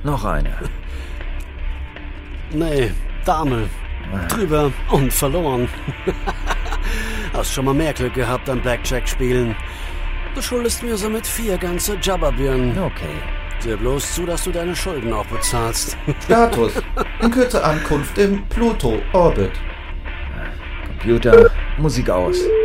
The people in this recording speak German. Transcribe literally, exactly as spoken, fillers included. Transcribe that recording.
Noch eine. Nee, Dame. Drüber und verloren. Hast schon mal mehr Glück gehabt am Blackjack spielen. Du schuldest mir somit vier ganze Jabberbirnen. Okay. Sieh bloß zu, dass du deine Schulden auch bezahlst. Status. In Kürze Ankunft im Pluto-Orbit. Computer, Musik aus.